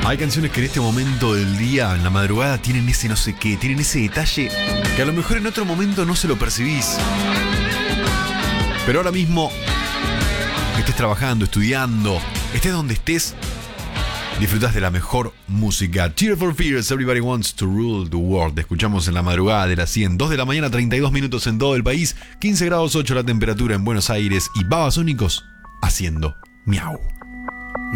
Hay canciones que en este momento del día, en la madrugada, tienen ese no sé qué, tienen ese detalle que a lo mejor en otro momento no se lo percibís. Pero ahora mismo, estés trabajando, estudiando, estés donde estés, disfrutás de la mejor música. Tears for Fears, Everybody Wants to Rule the World. Escuchamos en la madrugada de las 100, 2 de la mañana, 32 minutos en todo el país, 15 grados 8 la temperatura en Buenos Aires y Babasónicos haciendo miau.